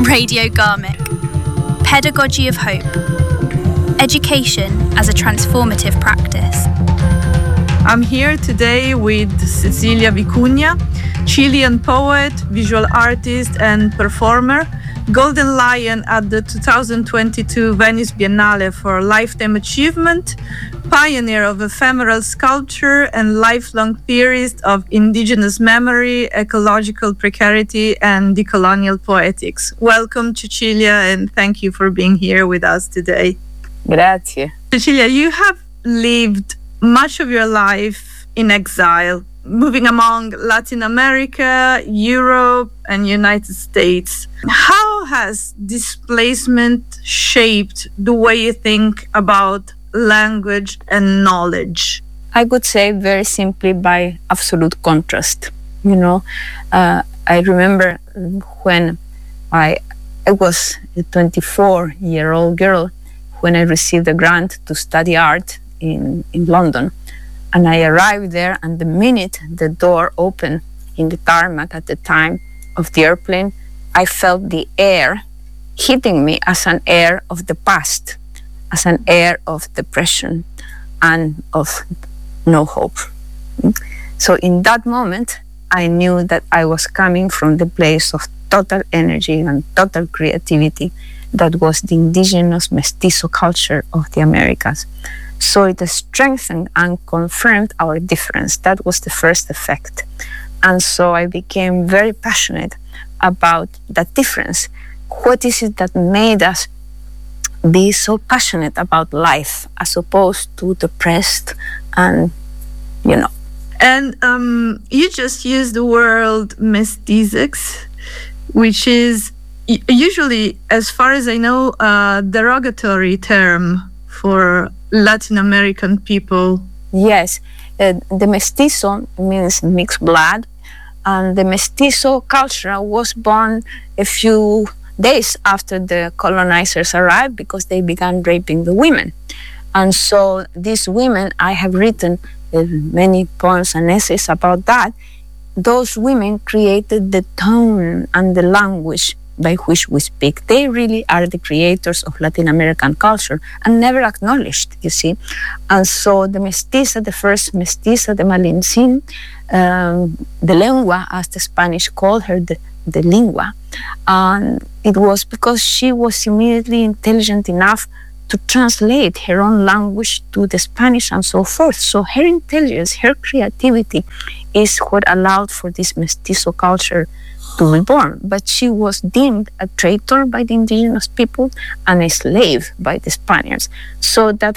Radio Garmick. Pedagogy of Hope. Education as a transformative practice. I'm here today with Cecilia Vicuña, Chilean poet, visual artist and performer, Golden Lion at the 2022 Venice Biennale for Lifetime Achievement, pioneer of ephemeral sculpture and lifelong theorist of indigenous memory, ecological precarity and decolonial poetics. Welcome, Cecilia, and thank you for being here with us today. Grazie. Cecilia, you have lived much of your life in exile, moving among Latin America, Europe, and United States. How has displacement shaped the way you think about language and knowledge? I would say very simply by absolute contrast. I remember when I was a 24-year-old girl when I received a grant to study art in London. And I arrived there, and the minute the door opened in the tarmac at the time of the airplane, I felt the air hitting me as an air of the past, as an air of depression and of no hope. So in that moment, I knew that I was coming from the place of total energy and total creativity that was the indigenous mestizo culture of the Americas. So it strengthened and confirmed our difference. That was the first effect. And so I became very passionate about that difference. What is it that made us be so passionate about life as opposed to depressed and. And you just used the word mestizax, which is usually, as far as I know, a derogatory term for Latin American people. Yes, the mestizo means mixed blood, and the mestizo culture was born a few days after the colonizers arrived because they began raping the women. And so these women, I have written many poems and essays about that, those women created the tone and the language by which we speak. They really are the creators of Latin American culture and never acknowledged, you see. And so the mestiza, the first mestiza, the Malintzin, the lengua, as the Spanish called her, the lingua, and it was because she was immediately intelligent enough to translate her own language to the Spanish and so forth. So her intelligence, her creativity is what allowed for this mestizo culture to be born. But she was deemed a traitor by the indigenous people and a slave by the Spaniards. So that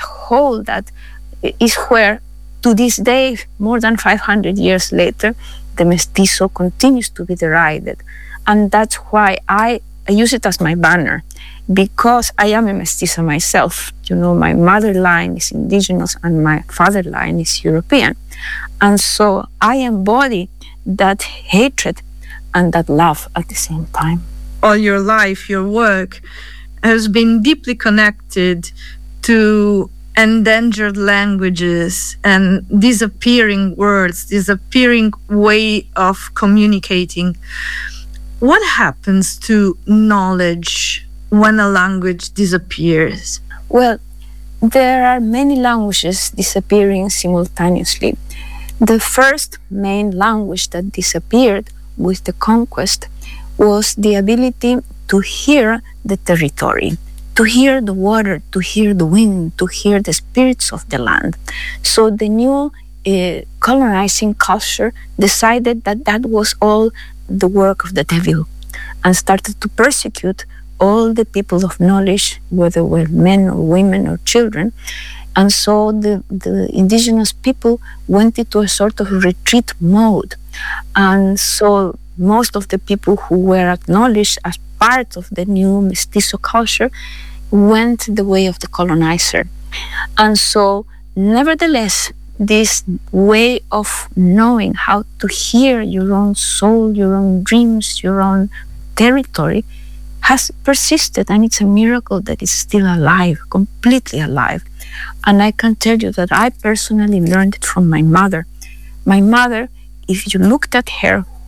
is where, to this day, more than 500 years later, the mestizo continues to be derided. And that's why I use it as my banner, because I am a mestiza myself. My mother line is indigenous and my father line is European. And so I embody that hatred and that love at the same time. All your life, your work has been deeply connected to endangered languages and disappearing words, disappearing way of communicating. What happens to knowledge when a language disappears? Well, there are many languages disappearing simultaneously. The first main language that disappeared with the conquest was the ability to hear the territory, to hear the water, to hear the wind, to hear the spirits of the land. So the new colonizing culture decided that that was all the work of the devil and started to persecute all the people of knowledge, whether were men or women or children. And so the indigenous people went into a sort of retreat mode. And so most of the people who were acknowledged as part of the new mestizo culture went the way of the colonizer. And so, nevertheless, this way of knowing how to hear your own soul, your own dreams, your own territory has persisted, and it's a miracle that it's still alive, completely alive. And I can tell you that I personally learned it from my mother. My mother, if you looked at her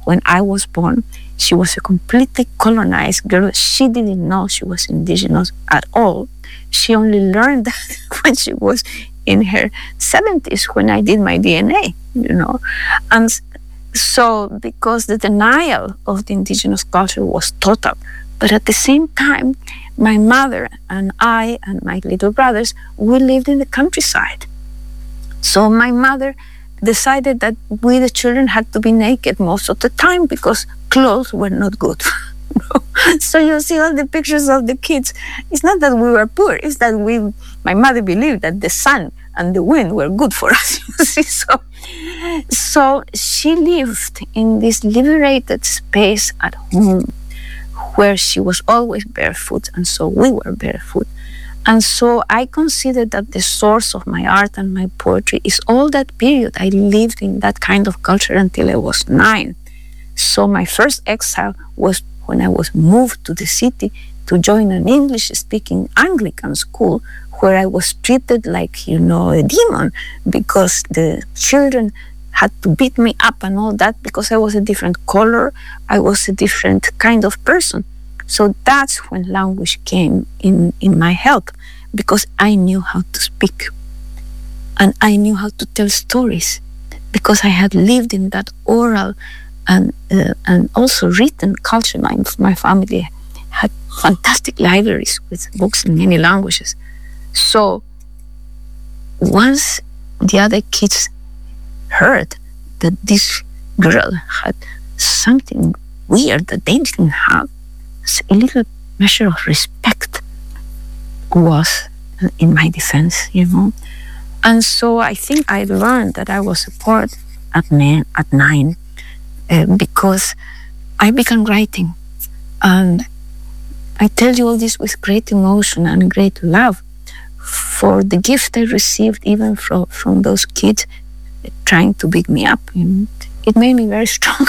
when I was born, she was a completely colonized girl. She didn't know she was indigenous at all. She only learned that when she was in her 70s, when I did my DNA, And so, because the denial of the indigenous culture was total, but at the same time, my mother and I and my little brothers, we lived in the countryside. So my mother decided that we, the children, had to be naked most of the time because clothes were not good. So you see all the pictures of the kids. It's not that we were poor, it's that my mother believed that the sun and the wind were good for us, you see. So she lived in this liberated space at home where she was always barefoot, and so we were barefoot. And so I consider that the source of my art and my poetry is all that period. I lived in that kind of culture until I was 9. So my first exile was when I was moved to the city to join an English-speaking Anglican school where I was treated like, a demon, because the children had to beat me up and all that because I was a different color, I was a different kind of person. So that's when language came in my help, because I knew how to speak and I knew how to tell stories, because I had lived in that oral and also written culture. My family had fantastic libraries with books in many languages. So once the other kids heard that this girl had something weird that they didn't have, a little measure of respect was in my defense, And so I think I learned that I was a poet at 9 because I began writing. And I tell you all this with great emotion and great love for the gift I received even from those kids trying to beat me up. It made me very strong.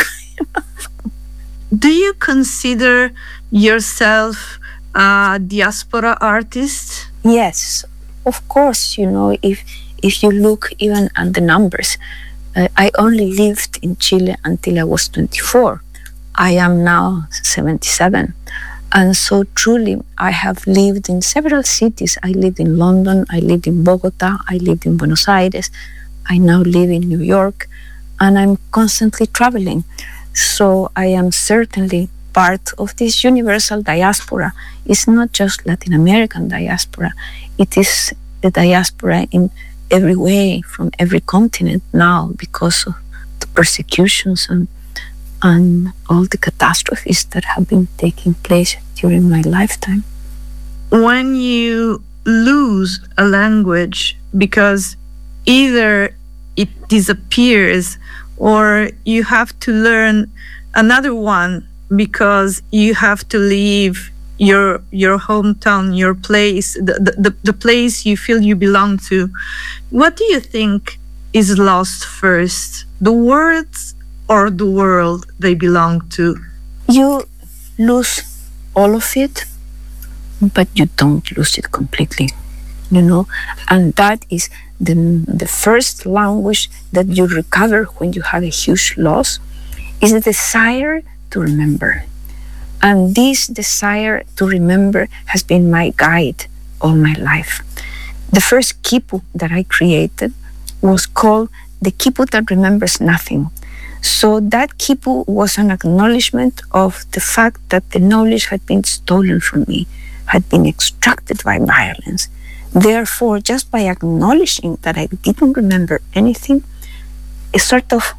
Do you consider yourself a diaspora artist? Yes, of course. If you look even at the numbers, I only lived in Chile until I was 24. I am now 77. And so truly, I have lived in several cities. I lived in London, I lived in Bogota, I lived in Buenos Aires, I now live in New York, and I'm constantly traveling. So I am certainly part of this universal diaspora. It's not just Latin American diaspora. It is the diaspora in every way, from every continent now, because of the persecutions and all the catastrophes that have been taking place during my lifetime. When you lose a language because either it disappears or you have to learn another one because you have to leave your hometown, your place, the place you feel you belong to, what do you think is lost first? The words or the world they belong to? You lose all of it, but you don't lose it completely, and that is the first language that you recover when you have a huge loss, is the desire to remember. And this desire to remember has been my guide all my life. The first quipu that I created was called the quipu that remembers nothing. So that quipu was an acknowledgement of the fact that the knowledge had been stolen from me, had been extracted by violence. Therefore, just by acknowledging that I didn't remember anything, a sort of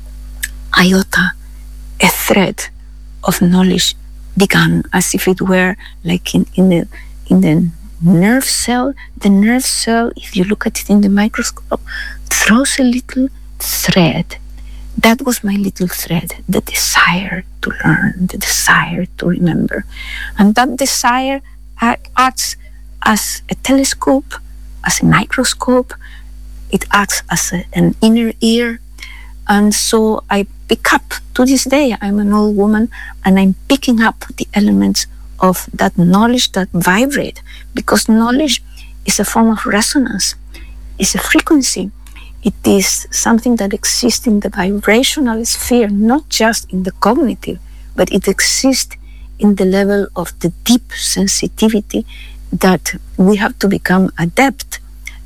iota, a thread of knowledge began, as if it were like in the nerve cell. The nerve cell, if you look at it in the microscope, throws a little thread. That was my little thread, the desire to learn, the desire to remember. And that desire acts as a telescope, as a microscope. It acts as an inner ear. And so I pick up, to this day, I'm an old woman, and I'm picking up the elements of that knowledge that vibrate, because knowledge is a form of resonance, it's a frequency. It is something that exists in the vibrational sphere, not just in the cognitive, but it exists in the level of the deep sensitivity that we have to become adept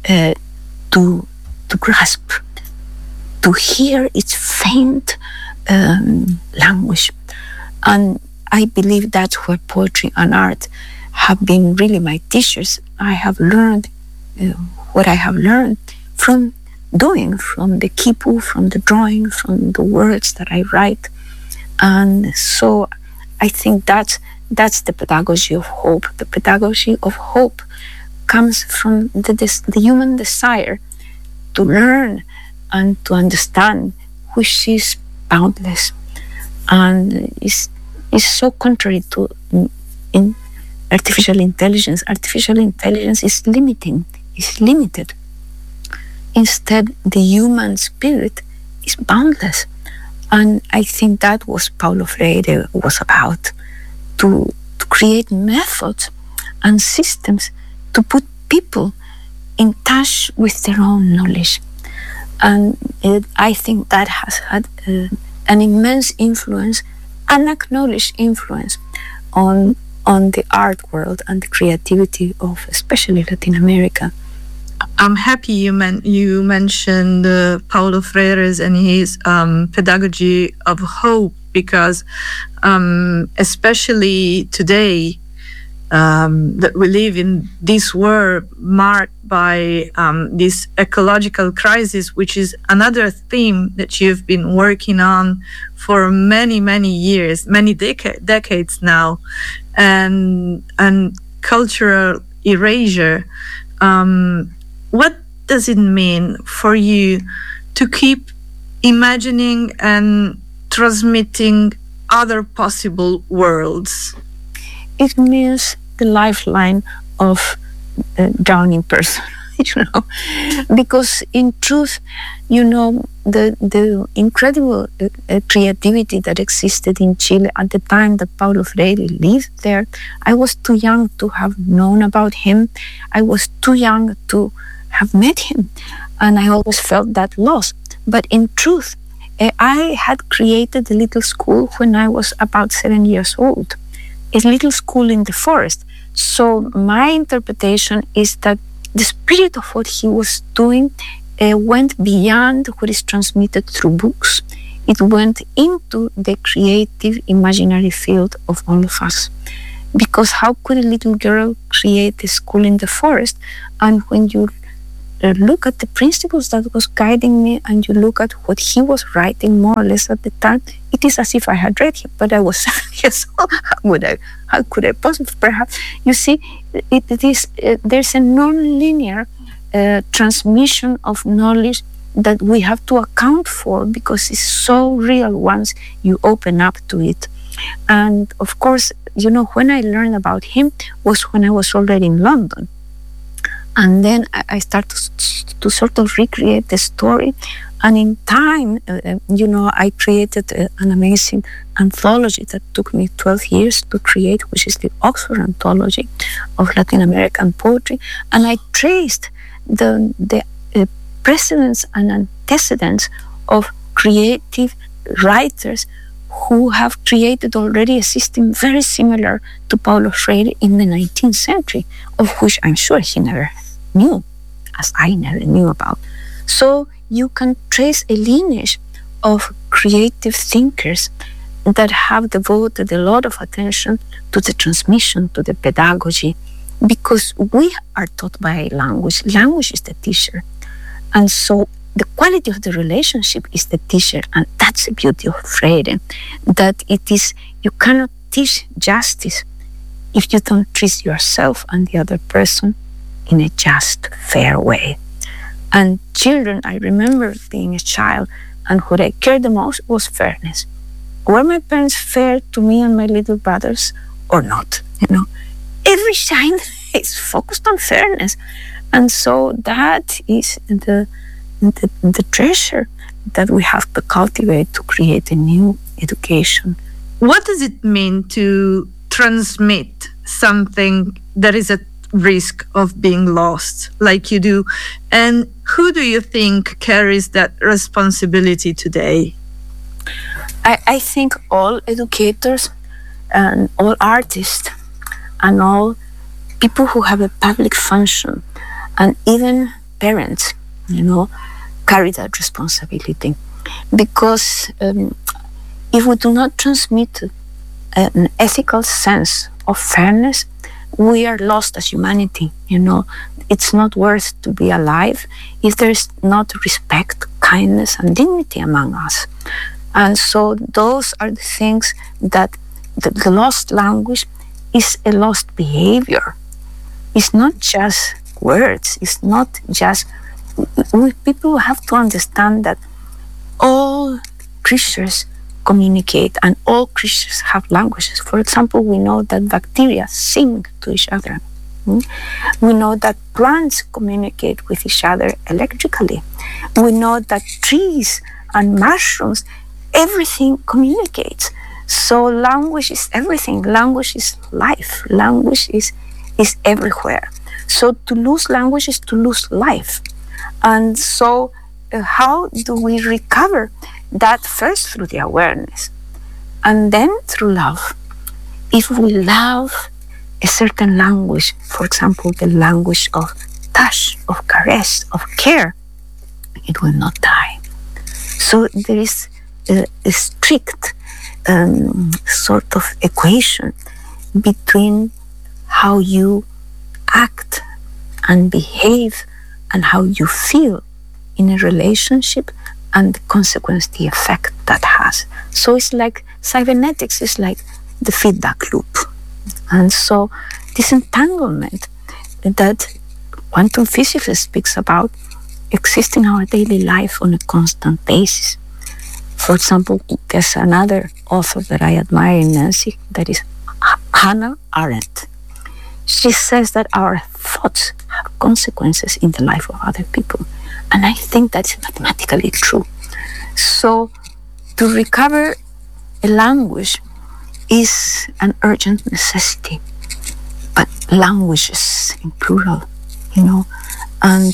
to grasp, to hear its faint language. And I believe that's where poetry and art have been really my teachers. I have learned what I have learned from doing, from the kipu, from the drawing, from the words that I write. And so I think that's the pedagogy of hope. The pedagogy of hope comes from the human desire to learn and to understand, which is boundless and is so contrary to in artificial intelligence. Artificial intelligence is limited. Instead, the human spirit is boundless. And I think that was Paulo Freire was about, to create methods and systems to put people in touch with their own knowledge. And I think that has had an immense influence, unacknowledged influence on the art world and the creativity of especially Latin America. I'm happy you mentioned Paulo Freire's and his pedagogy of hope, because especially today that we live in this world marked by this ecological crisis, which is another theme that you've been working on for many, many years, many decades now, and cultural erasure. What does it mean for you to keep imagining and transmitting other possible worlds? It means the lifeline of a drowning person, because in truth, the incredible creativity that existed in Chile at the time that Paulo Freire lived there. I was too young to have known about him. I was too young to have met him, and I always felt that loss. But in truth, I had created a little school when I was about 7 years old, a little school in the forest. So my interpretation is that the spirit of what he was doing went beyond what is transmitted through books. It went into the creative imaginary field of all of us. Because how could a little girl create a school in the forest? And when you look at the principles that was guiding me, and you look at what he was writing more or less at the time, it is as if I had read him, but I was 7 years old. How could I possibly? Perhaps, you see, there's a non-linear transmission of knowledge that we have to account for, because it's so real once you open up to it. And of course, when I learned about him was when I was already in London. And then I started to sort of recreate the story. And in time, I created an amazing anthology that took me 12 years to create, which is the Oxford Anthology of Latin American Poetry. And I traced the precedents and antecedents of creative writers who have created already a system very similar to Paulo Freire in the 19th century, of which I'm sure he never knew, as I never knew about. So you can trace a lineage of creative thinkers that have devoted a lot of attention to the transmission, to the pedagogy, because we are taught by language. Language is the teacher. And so the quality of the relationship is the teacher, and that's the beauty of Freire, that it is, you cannot teach justice if you don't treat yourself and the other person in a just, fair way. And children, I remember being a child, and what I cared the most was fairness. Were my parents fair to me and my little brothers or not? Every child is focused on fairness. And so that is the treasure that we have to cultivate to create a new education. What does it mean to transmit something that is a risk of being lost like you do. And who do you think carries that responsibility today? I think all educators and all artists and all people who have a public function and even parents, carry that responsibility. Because if we do not transmit an ethical sense of fairness, we are lost as humanity. It's not worth to be alive if there is not respect, kindness, and dignity among us. And so those are the things that the lost language is a lost behavior. It's not just words. It's not just... People have to understand that all creatures communicate and all creatures have languages. For example, we know that bacteria sing to each other. We know that plants communicate with each other electrically. We know that trees and mushrooms, everything communicates. So language is everything. Language is life. Language is everywhere. So to lose language is to lose life. And so how do we recover that? First through the awareness and then through love. If we love a certain language, for example, the language of touch, of caress, of care, it will not die. So there is a strict sort of equation between how you act and behave and how you feel in a relationship and the consequence, the effect that has. So it's like cybernetics is like the feedback loop. And so this entanglement that quantum physics speaks about exists in our daily life on a constant basis. For example, there's another author that I admire in Nancy, that is Hannah Arendt. She says that our thoughts have consequences in the life of other people. And I think that's mathematically true. So to recover a language is an urgent necessity. But languages in plural, and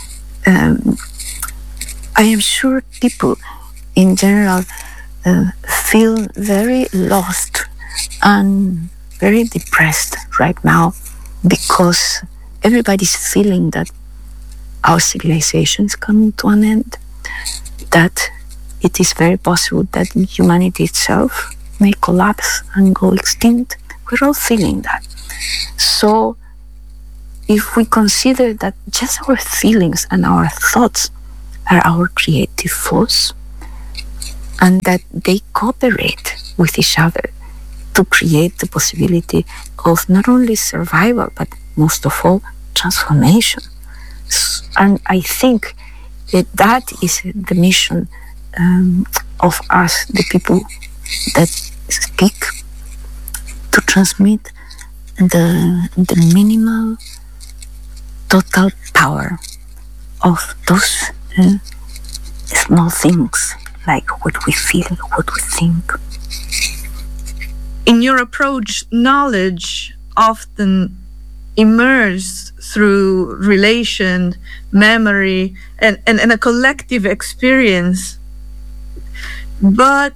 I am sure people in general feel very lost and very depressed right now because everybody's feeling that our civilization is coming to an end, that it is very possible that humanity itself may collapse and go extinct. We're all feeling that. So if we consider that just our feelings and our thoughts are our creative force and that they cooperate with each other to create the possibility of not only survival, but most of all, transformation. And I think that is the mission of us, the people that speak, to transmit the minimal total power of those small things, like what we feel, what we think. In your approach, knowledge often emerges through relation, memory, and a collective experience. But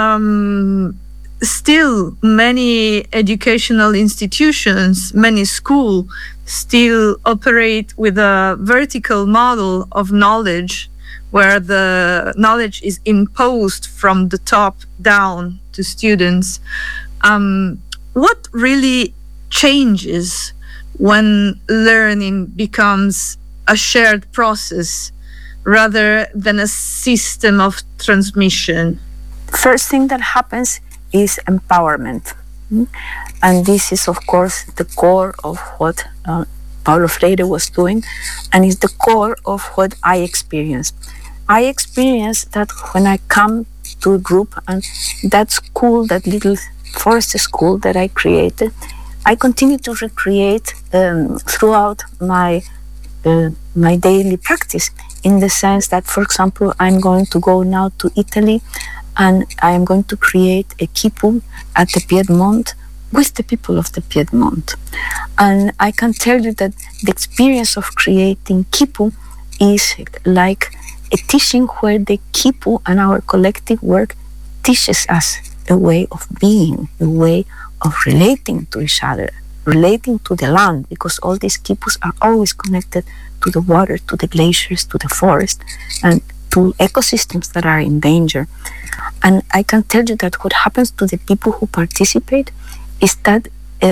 still, many educational institutions, many schools, still operate with a vertical model of knowledge, where the knowledge is imposed from the top down to students. What really changes when learning becomes a shared process rather than a system of transmission? First thing that happens is empowerment. And this is, of course, the core of what Paulo Freire was doing, and is the core of what I experienced. I experienced that when I come to a group, and that school, that little forest school that I created, I continue to recreate throughout my daily practice, in the sense that, for example, I'm going to go now to Italy and I am going to create a kippur at the Piedmont with the people of the Piedmont. And I can tell you that the experience of creating Kipu is like a teaching where the Kipu and our collective work teaches us a way of being, a way of relating to each other, relating to the land, because all these Kipus are always connected to the water, to the glaciers, to the forest, and to ecosystems that are in danger. And I can tell you that what happens to the people who participate is that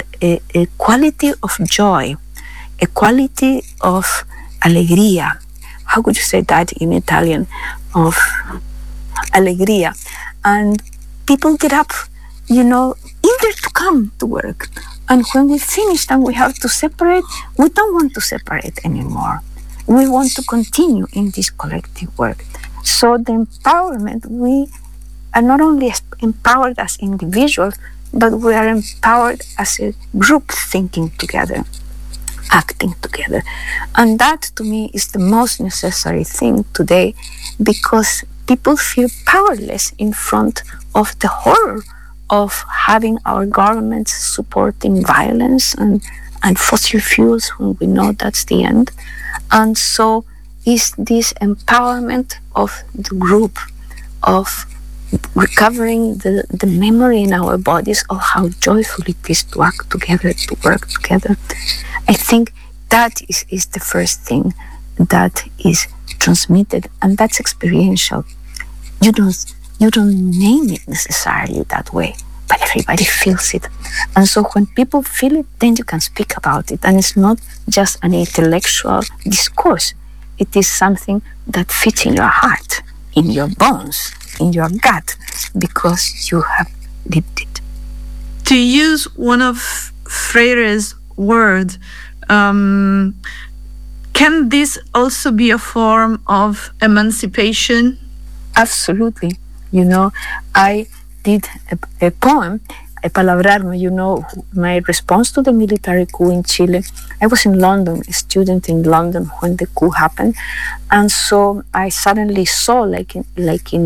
a quality of joy, a quality of alegría. How could you say that in Italian? Of alegría. And people get up, eager to come to work. And when we finish and we have to separate, we don't want to separate anymore. We want to continue in this collective work. So the empowerment, we are not only empowered as individuals, but we are empowered as a group thinking together, acting together. And that to me is the most necessary thing today, because people feel powerless in front of the horror of having our governments supporting violence and fossil fuels when we know that's the end. And so is this empowerment of the group, of recovering the memory in our bodies of how joyful it is to act together, to work together. I think that is the first thing that is transmitted, and that's experiential. You don't name it necessarily that way, but everybody feels it. And so when people feel it, then you can speak about it. And it's not just an intellectual discourse. It is something that fits in your heart, in your bones, in your gut, because you have lived it. To use one of Freire's words, can this also be a form of emancipation? Absolutely. I did a poem, a palavrarma, my response to the military coup in Chile. I was in London, a student in London when the coup happened. And so I suddenly saw, like in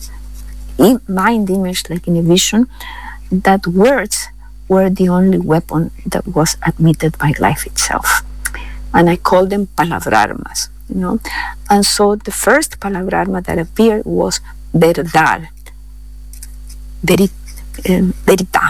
a mind image, like in a vision, that words were the only weapon that was admitted by life itself. And I called them palavrarmas, And so the first palavrarma that appeared was verdad, verità,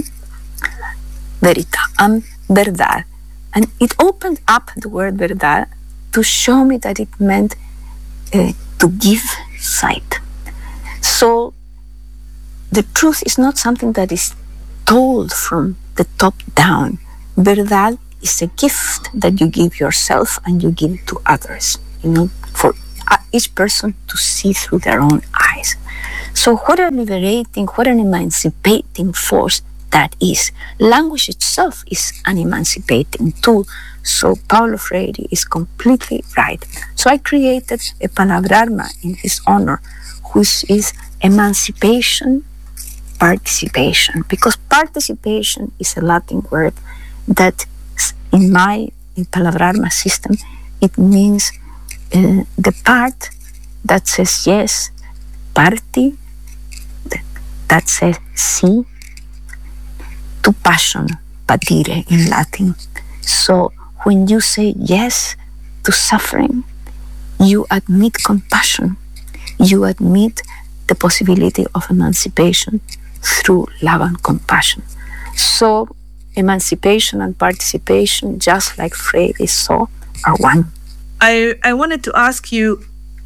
verdad. And it opened up the word verdad to show me that it meant to give sight. So the truth is not something that is told from the top down. Verdad is a gift that you give yourself and you give to others, for each person to see through their own eyes. So what a liberating, what an emancipating force that is. Language itself is an emancipating tool. So Paulo Freire is completely right. So I created a palavrarma in his honor, which is emancipation, participation, because participation is a Latin word that in my palavrarma system, it means the part that says yes, parti, that says sì, to passion, patire in Latin. So when you say yes to suffering, you admit compassion, you admit the possibility of emancipation through love and compassion. So emancipation and participation, just like Freire saw, are one. I wanted to ask you,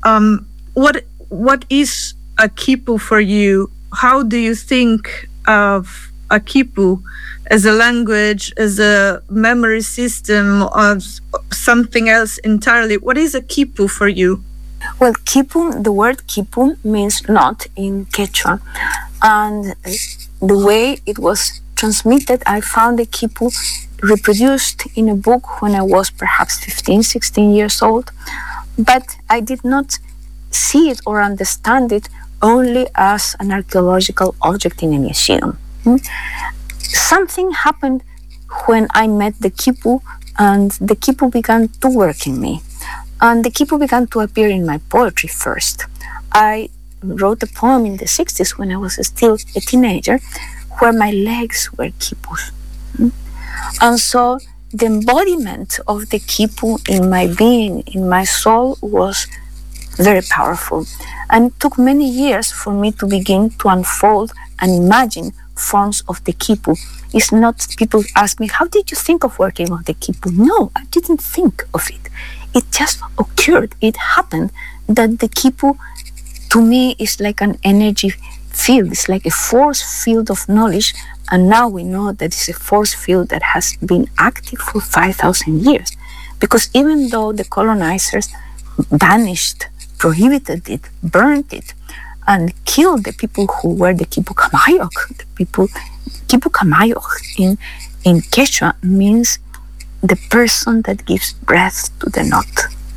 what is a quipu for you? How do you think of a quipu as a language, as a memory system, of something else entirely? What is a quipu for you? Well, quipu, the word quipu means knot in Quechua. And the way it was transmitted, I found the quipu reproduced in a book when I was perhaps 15, 16 years old. But I did not see it or understand it only as an archaeological object in a museum. Something happened when I met the quipu, and the quipu began to work in me. And the quipu began to appear in my poetry first. I wrote a poem in the 60s when I was still a teenager, where my legs were quipus. And so the embodiment of the Kipu in my being, in my soul, was very powerful. And it took many years for me to begin to unfold and imagine forms of the Kipu. It's not, people ask me, how did you think of working on the Kipu? No, I didn't think of it. It just occurred. It happened that the Kipu, to me, is like an energy field. It's like a force field of knowledge. And now we know that it's a force field that has been active for 5,000 years. Because even though the colonizers banished, prohibited it, burned it, and killed the people who were the Kipu Kamayok, the people, Kipu Kamayok in Quechua means the person that gives breath to the knot.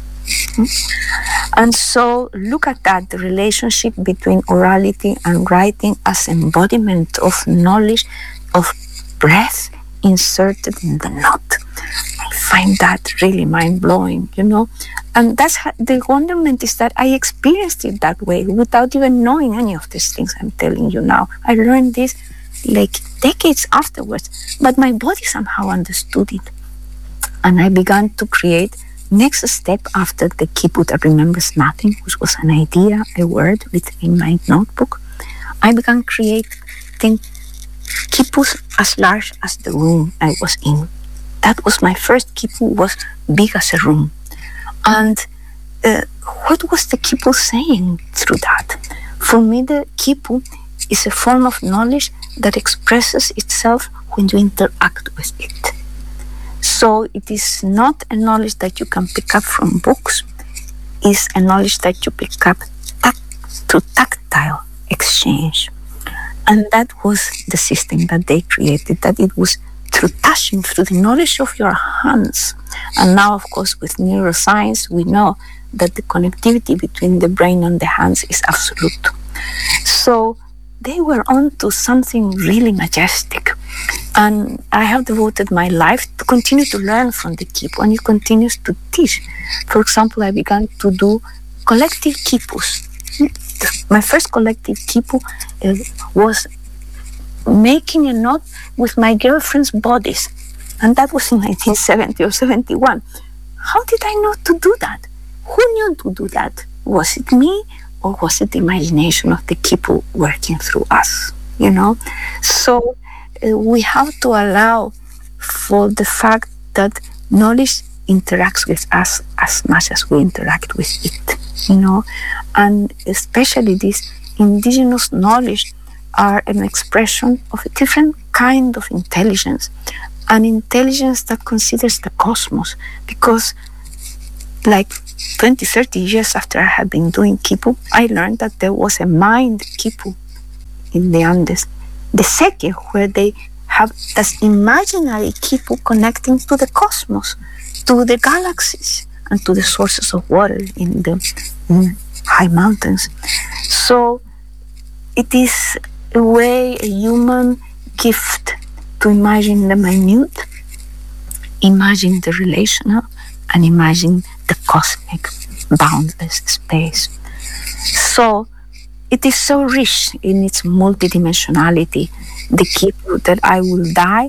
And so look at that, the relationship between orality and writing as embodiment of knowledge, of breath inserted in the knot. I find that really mind-blowing, you know. And that's the wonderment is that I experienced it that way without even knowing any of these things I'm telling you now. I learned this like decades afterwards, but my body somehow understood it. And I began to create next step after the Kipu that remembers nothing, which was an idea, a word within my notebook. I began creating Kipus as large as the room I was in. That was my first Kipu, was big as a room. And what was the Kipu saying through that? For me, the Kipu is a form of knowledge that expresses itself when you interact with it. So it is not a knowledge that you can pick up from books. It's a knowledge that you pick up through tactile exchange. And that was the system that they created, that it was through touching, through the knowledge of your hands. And now, of course, with neuroscience, we know that the connectivity between the brain and the hands is absolute. So they were on to something really majestic. And I have devoted my life to continue to learn from the Kipu, and it continues to teach. For example, I began to do collective Kipus. My first collective Kipu was making a knot with my girlfriend's bodies. And that was in 1970 or 71. How did I know to do that? Who knew to do that? Was it me, or was it the imagination of the Kipu working through us? You know? So we have to allow for the fact that knowledge interacts with us as much as we interact with it, you know, and especially this indigenous knowledge are an expression of a different kind of intelligence, an intelligence that considers the cosmos, because like 20, 30 years after I had been doing Kipu, I learned that there was a mind Kipu in the Andes, the Seque, where they have this imaginary Kipu connecting to the cosmos, to the galaxies, and to the sources of water in the high mountains. So it is a way, a human gift to imagine the minute, imagine the relational, and imagine the cosmic, boundless space. So it is so rich in its multidimensionality, the Kipu, that I will die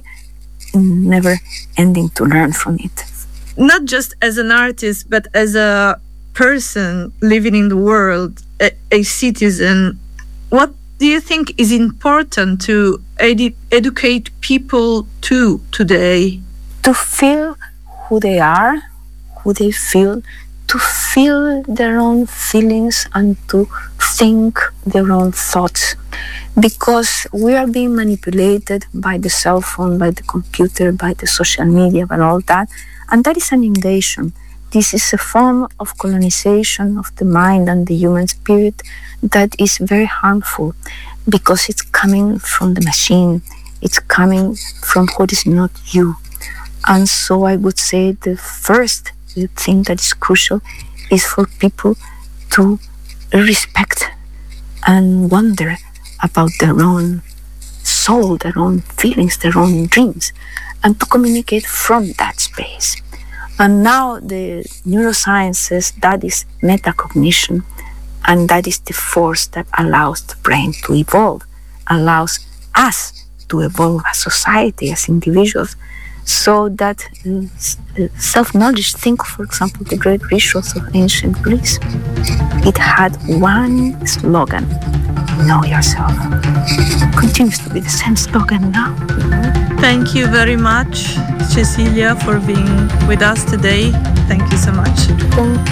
never ending to learn from it. Not just as an artist, but as a person living in the world, a citizen. What do you think is important to educate people to today? To feel who they are, who they feel, to feel their own feelings and to think their own thoughts. Because we are being manipulated by the cell phone, by the computer, by the social media, by all that. And that is an invasion. This is a form of colonization of the mind and the human spirit that is very harmful, because it's coming from the machine. It's coming from what is not you. And so I would say the first thing that is crucial is for people to respect and wonder about their own soul, their own feelings, their own dreams, and to communicate from that space. And now the neuroscience says that is metacognition, and that is the force that allows the brain to evolve, allows us to evolve as society, as individuals, So that self-knowledge, think, for example, the great rituals of ancient Greece. It had one slogan, know yourself. Continues to be the same slogan now. Thank you very much, Cecilia, for being with us today. Thank you so much. Thank